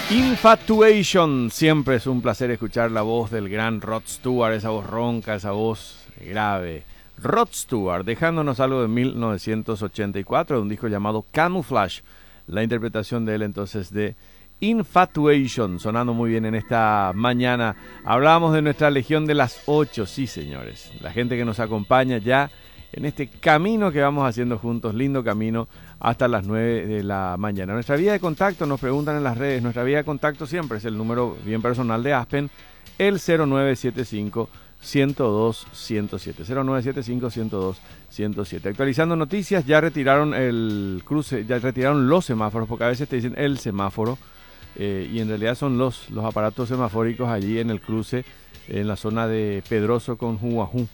Infatuation, siempre es un placer escuchar la voz del gran Rod Stewart, esa voz ronca, esa voz grave. Rod Stewart, dejándonos algo de 1984, de un disco llamado Camouflage, la interpretación de él entonces de Infatuation, sonando muy bien en esta mañana. Hablábamos de nuestra Legión de las 8, sí señores, la gente que nos acompaña ya en este camino que vamos haciendo juntos, lindo camino, hasta las 9 de la mañana. Nuestra vía de contacto, nos preguntan en las redes, nuestra vía de contacto siempre es el número bien personal de Aspen, el 0975 102 107, 0975 102 107. Actualizando noticias, ya retiraron el cruce, ya retiraron los semáforos, porque a veces te dicen el semáforo, y en realidad son los aparatos semafóricos allí en el cruce, en la zona de Pedroso con Juajú.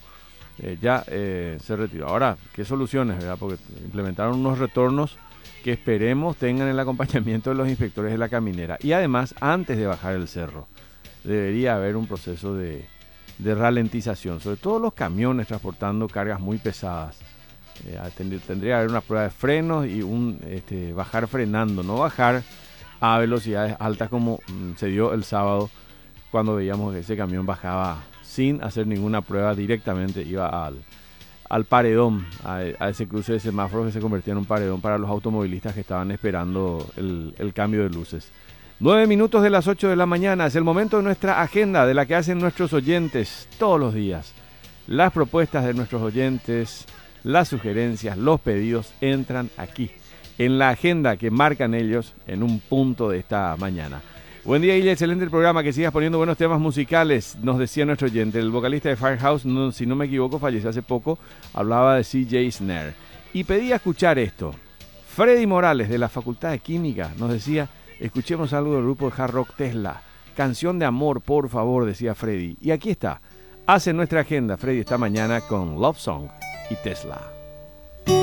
Se retiró. Ahora, ¿qué soluciones, verdad? Porque implementaron unos retornos que esperemos tengan el acompañamiento de los inspectores de la caminera. Y además, antes de bajar el cerro, debería haber un proceso de ralentización, sobre todo los camiones transportando cargas muy pesadas. Tendría que haber una prueba de frenos y bajar frenando, no bajar a velocidades altas como se dio el sábado cuando veíamos que ese camión bajaba sin hacer ninguna prueba, directamente iba al paredón, a ese cruce de semáforos que se convertía en un paredón para los automovilistas que estaban esperando el cambio de luces. 9 minutos de las 8 de la mañana, es el momento de nuestra agenda, de la que hacen nuestros oyentes todos los días. Las propuestas de nuestros oyentes, las sugerencias, los pedidos entran aquí, en la agenda que marcan ellos en un punto de esta mañana. Buen día, Guille, excelente el programa, que sigas poniendo buenos temas musicales, nos decía nuestro oyente. El vocalista de Firehouse, si no me equivoco, falleció hace poco, hablaba de CJ Snare. Y pedía escuchar esto. Freddy Morales, de la Facultad de Química, nos decía, escuchemos algo del grupo de hard rock Tesla. Canción de amor, por favor, decía Freddy. Y aquí está, hace nuestra agenda Freddy esta mañana con Love Song y Tesla.